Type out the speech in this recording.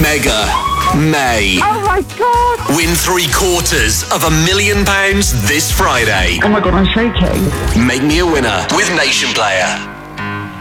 Mega May. Oh my God! Win £750,000 this Friday. Oh my God, I'm shaking. Make me a winner with Nation Player.